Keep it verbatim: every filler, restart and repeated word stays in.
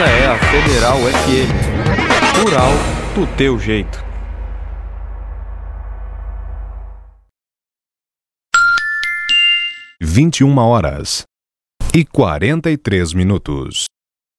Essa é a Federal F M. Rural do teu jeito. vinte e uma horas e quarenta e três minutos.